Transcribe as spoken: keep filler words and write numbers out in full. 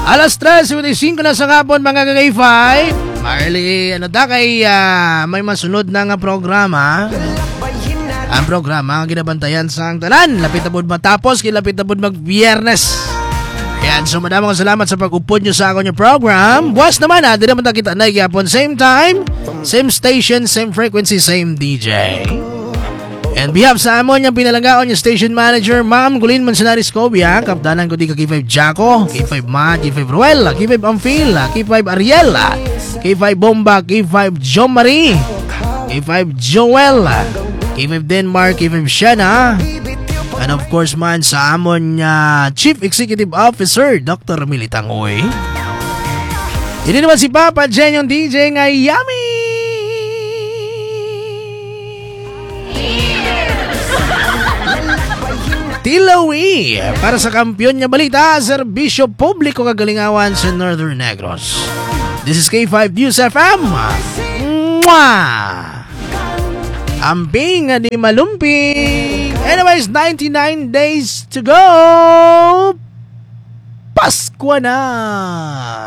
Alas tres, fifty-five na sa hapon mga ka-K five. Marley, ano da kay uh, may masunod na nga programa. Ang programa ang ginabantayan sa ang tanan. Lapit na po matapos, kilapit na po mag-Biyernes. Yan, so madamang salamat sa pag-upod nyo sa ako nyo program. Buwas naman ha, di naman kita na yapon. Same time, same station, same frequency, same D J. And behalf sa amon yung pinalagaon yung station manager, Ma'am Gulin Manzanares Cobia, kapdanan ko di ka K five Jaco, K five Matt, K five Ruel, K five Amphil, K five Ariel, K five Bomba, K five Jo Marie, K five Joel, K five Denmark, K five Shana, and of course man sa amon uh, Chief Executive Officer, Doctor Militangoy. Hindi naman si Papa Jen yung D J nga yummy! Tilawi para sa kampiyon niya balita, serbisyo publiko kagalingawan sa Northern Negros. This is K five News F M. Mwah! Amping ni malumping. Anyways, ninety-nine days to go. Pasko na!